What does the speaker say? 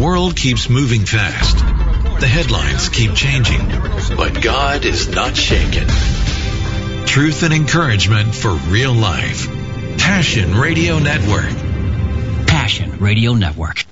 world keeps moving fast. The headlines keep changing, but God is not shaken. Truth and encouragement for real life. Passion Radio Network. Passion Radio Network.